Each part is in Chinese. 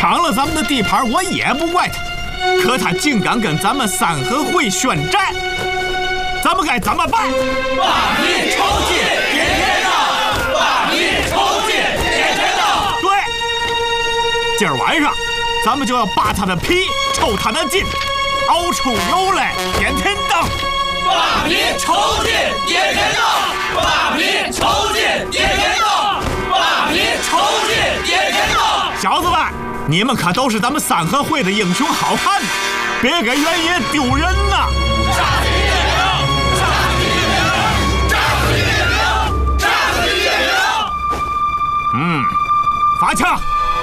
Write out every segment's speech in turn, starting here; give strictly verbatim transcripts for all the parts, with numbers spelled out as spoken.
抢了咱们的地盘，我也不怪他。可他竟敢跟咱们三合会宣战，咱们该怎么办？ 罢免抽筋，点天道！罢免抽筋，点天道！ 对，今儿晚上咱们就要扒他的皮，抽他的筋，熬出油来，点天道！ 罢免抽筋，点天道！罢免抽筋，点天道！罢免抽筋，点天道！ 小子们，你们可都是咱们三合会的英雄好汉，别给原野丢人呐！ 杀死李建明！杀死李建明！杀死李建明！杀死李建明！ 嗯，发枪！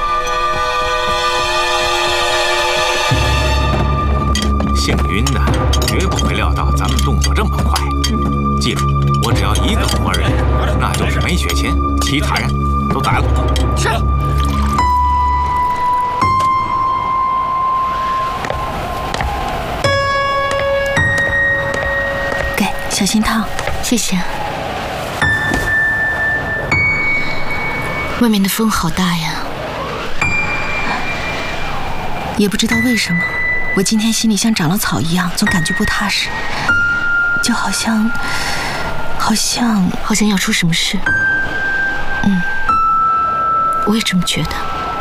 幸运的，绝不会料到咱们动作这么快。记住，我只要一个活人，那就是梅雪琴，其他人都宰了。是。 给，小心烫。 谢谢。外面的风好大呀。 也不知道为什么。我今天心里像长了草一样，总感觉不踏实，就好像，好像， 好像要出什么事。 嗯， 我也这么觉得。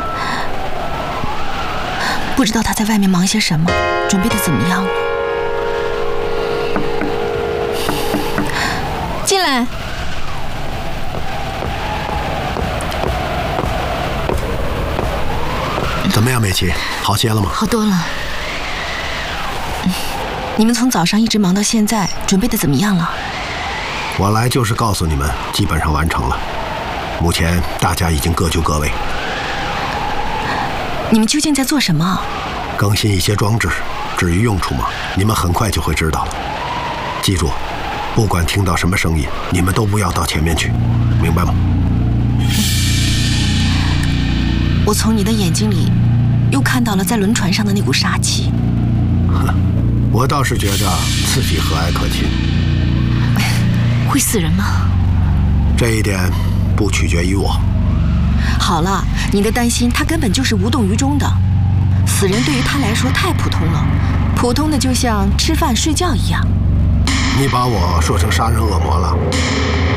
不知道他在外面忙些什么，准备的怎么样了？进来。 怎么样，美琪？好些了吗？ 好多了。 你们从早上一直忙到现在，准备的怎么样了？ 我来就是告诉你们，基本上完成了。目前大家已经各就各位。 你们究竟在做什么？ 更新一些装置，至于用处吗？你们很快就会知道了。记住，不管听到什么声音，你们都不要到前面去，明白吗？ 我从你的眼睛里又看到了在轮船上的那股杀气。 我倒是觉着刺激和蔼可亲。 会死人吗？ 这一点不取决于我。 好了，你的担心他根本就是无动于衷的。死人对于他来说太普通了，普通的就像吃饭睡觉一样。 你把我说成杀人恶魔了？